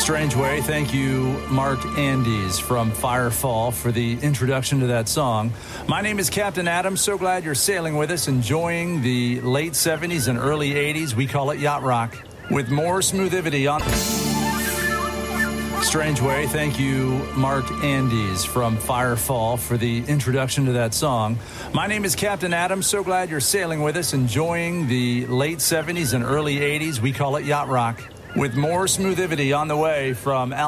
Strange Way. Thank you, Mark Andes from Firefall, for the introduction to that song. My name is Captain Adam. So glad you're sailing with us, enjoying the late 70s and early 80s. We call it yacht rock. With more smoothivity on Strange Way. Thank you, Mark Andes from Firefall, for the introduction to that song. My name is Captain Adam. So glad you're sailing with us, enjoying the late 70s and early 80s. We call it yacht rock. With more smoothivity on the way from